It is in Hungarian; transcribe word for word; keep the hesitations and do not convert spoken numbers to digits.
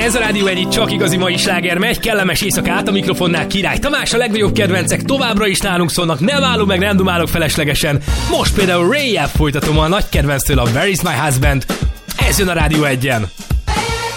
Ez a Rádió egy, csak igazi mai sláger megy, kellemes éjszakát, a mikrofonnál Király Tamás, a legnagyobb kedvencek továbbra is nálunk szólnak, nem állok meg, nem dumálok feleslegesen. Most például Ray-jel folytatom a nagy kedvenctől, a Where is my husband? Ez jön a Rádió egyen.